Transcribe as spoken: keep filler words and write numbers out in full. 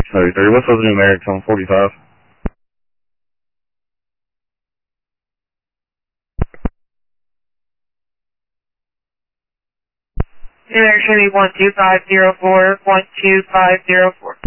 thirty-three, what's those numerics on forty-five? Numeric should be one two five zero four, one two five zero four.